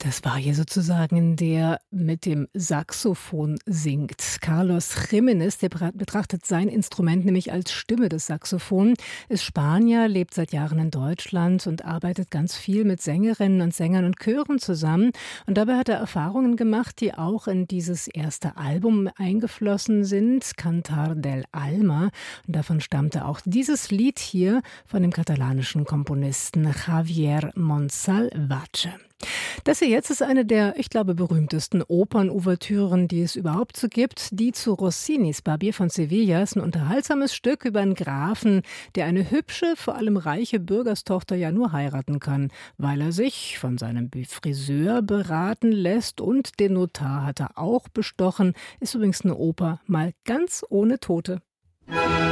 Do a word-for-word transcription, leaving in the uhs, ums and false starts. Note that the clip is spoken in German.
Das war hier sozusagen der mit dem Saxophon singt. Carlos Giménez, der betrachtet sein Instrument nämlich als Stimme des Saxophon, ist Spanier, lebt seit Jahren in Deutschland und arbeitet ganz viel mit Sängerinnen und Sängern und Chören zusammen. Und dabei hat er Erfahrungen gemacht, die auch in dieses erste Album eingeflossen sind, Cantar del Alma. Und davon stammte auch dieses Lied hier von dem katalanischen Komponisten Javier Monsalvatge. Das hier jetzt ist eine der, ich glaube, berühmtesten Opernouvertüren, die es überhaupt so gibt. Die zu Rossinis Barbier von Sevilla ist ein unterhaltsames Stück über einen Grafen, der eine hübsche, vor allem reiche Bürgerstochter ja nur heiraten kann, weil er sich von seinem Friseur beraten lässt und den Notar hat er auch bestochen. Ist übrigens eine Oper, mal ganz ohne Tote.